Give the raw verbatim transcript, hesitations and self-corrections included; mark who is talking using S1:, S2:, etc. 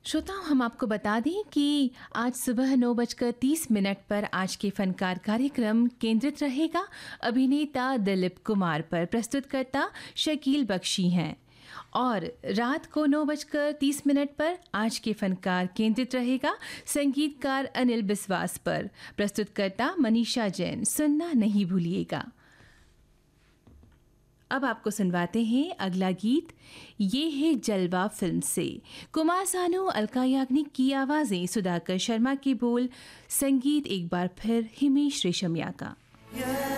S1: श्रोताओं, हम आपको बता दें कि आज सुबह नौ बजकर तीस मिनट पर आज के फनकार कार्यक्रम केंद्रित रहेगा अभिनेता दिलीप कुमार पर। प्रस्तुतकर्ता शकील बख्शी हैं। और रात को नौ बजकर तीस मिनट पर आज के फनकार केंद्रित रहेगा संगीतकार अनिल बिस्वास पर। प्रस्तुतकर्ता मनीषा जैन। सुनना नहीं भूलिएगा। अब आपको सुनवाते हैं अगला गीत। ये है जलवा फिल्म से। कुमार सानू, अलका याग्निक की आवाज़ें, सुधाकर शर्मा के बोल, संगीत एक बार फिर हिमेश रेशमिया का।